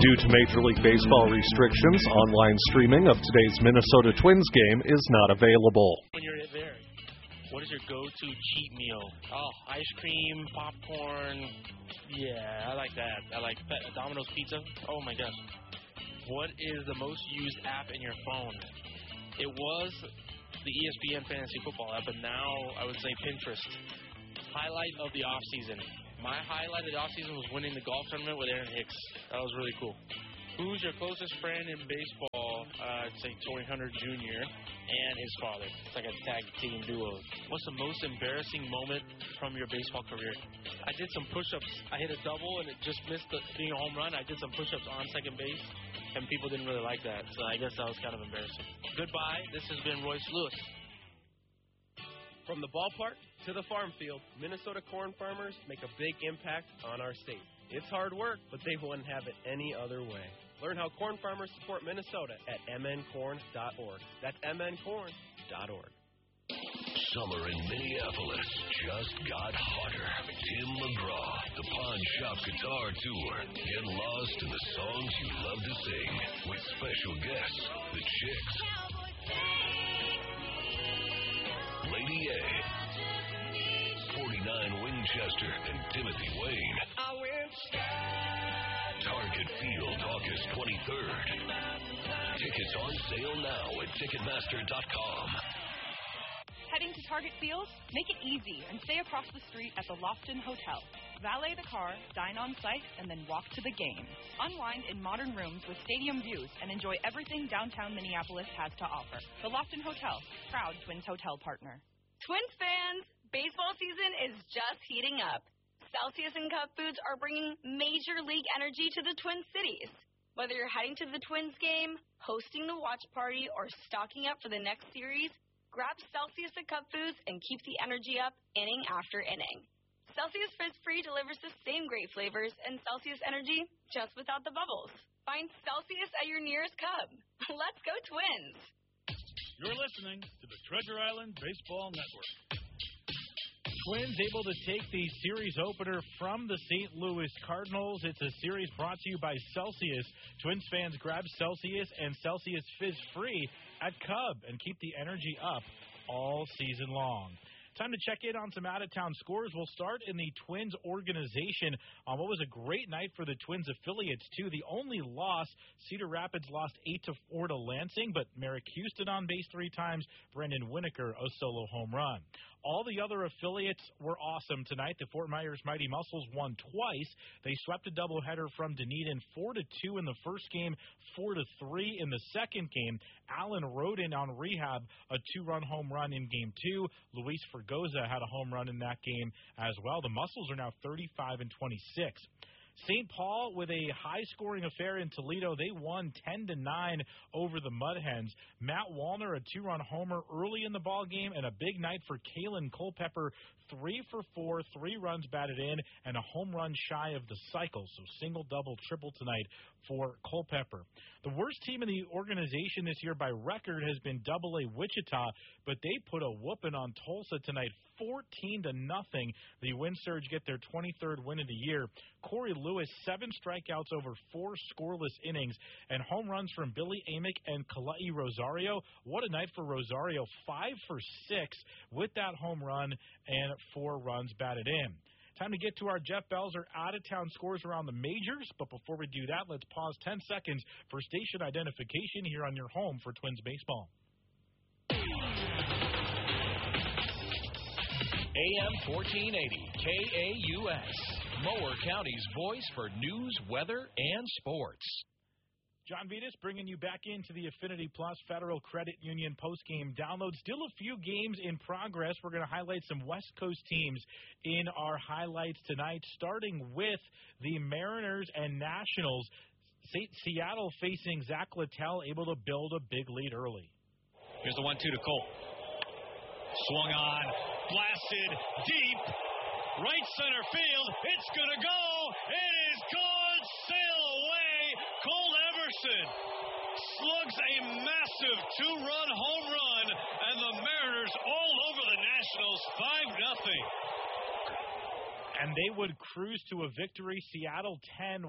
Due to Major League Baseball restrictions, online streaming of today's Minnesota Twins game is not available. When you're there, what is your go-to cheat meal? Oh, ice cream, popcorn. Yeah, I like that. I like Domino's Pizza. Oh, my gosh. What is the most used app in your phone? It was the ESPN Fantasy Football app, but now I would say Pinterest. Highlight of the offseason. My highlight of the offseason was winning the golf tournament with Aaron Hicks. That was really cool. Who's your closest friend in baseball? I'd say Torrey Hunter Jr. and his father. It's like a tag team duo. What's the most embarrassing moment from your baseball career? I did some push-ups. I hit a double, and it just missed being a home run. I did some push-ups on second base, and people didn't really like that. So I guess that was kind of embarrassing. Goodbye. This has been Royce Lewis. From the ballpark to the farm field, Minnesota corn farmers make a big impact on our state. It's hard work, but they wouldn't have it any other way. Learn how corn farmers support Minnesota at mncorn.org. That's mncorn.org. Summer in Minneapolis just got hotter. Tim McGraw, the Pawn Shop Guitar Tour. Get lost in the songs you love to sing with special guests, the Chicks, Lady A, 49 Winchester, and Timothy Wayne. Target Field, August 23rd. Tickets on sale now at Ticketmaster.com. Heading to Target Field? Make it easy and stay across the street at the Lofton Hotel. Valet the car, dine on site, and then walk to the game. Unwind in modern rooms with stadium views and enjoy everything downtown Minneapolis has to offer. The Lofton Hotel, proud Twins hotel partner. Twins fans, baseball season is just heating up. Celsius and Cup Foods are bringing major league energy to the Twin Cities. Whether you're heading to the Twins game, hosting the watch party, or stocking up for the next series, grab Celsius and Cup Foods and keep the energy up inning after inning. Celsius Fizz Free delivers the same great flavors and Celsius energy just without the bubbles. Find Celsius at your nearest Cub. Let's go Twins! You're listening to the Treasure Island Baseball Network. Twins able to take the series opener from the St. Louis Cardinals. It's a series brought to you by Celsius. Twins fans, grab Celsius and Celsius Fizz Free at Cub and keep the energy up all season long. Time to check in on some out-of-town scores. We'll start in the Twins organization on what was a great night for the Twins affiliates, too. The only loss, Cedar Rapids lost 8-4 to Lansing, but Merrick Houston on base 3 times, Brendan Winokur a solo home run. All the other affiliates were awesome tonight. The Fort Myers Mighty Muscles won twice. They swept a doubleheader from Dunedin 4-2 in the first game, 4-3 in the second game. Allen Roden on rehab, a 2-run home run in game 2. Luis Fergoza had a home run in that game as well. The Muscles are now 35-26. St. Paul with a high-scoring affair in Toledo. They won 10-9 over the Mud Hens. Matt Wallner, a 2-run homer early in the ball game, and a big night for Kalen Culpepper. 3 for 4, 3 runs batted in, and a home run shy of the cycle. So single, double, triple tonight for Culpepper. The worst team in the organization this year by record has been AA Wichita, but they put a whooping on Tulsa tonight, 14-0. The Wind Surge get their 23rd win of the year. Corey Lewis, 7 strikeouts over 4 scoreless innings, and home runs from Billy Amick and Kalai Rosario. What a night for Rosario, 5 for 6 with that home run and 4 runs batted in. Time to get to our Jeff Belzer out-of-town scores around the majors, but before we do that, let's pause 10 seconds for station identification here on your home for Twins baseball. AM 1480, KAUS, Mower County's voice for news, weather, and sports. John Vitas bringing you back into the Affinity Plus Federal Credit Union postgame download. Still a few games in progress. We're going to highlight some West Coast teams in our highlights tonight, starting with the Mariners and Nationals. Seattle facing Zach Littell, able to build a big lead early. Here's the 1-2 to Cole. Swung on, blasted deep, right center field. It's going to go. It is gone. Sail away. Cole Everson slugs a massive 2-run home run, and the Mariners all over the Nationals 5-0. And they would cruise to a victory. Seattle 10,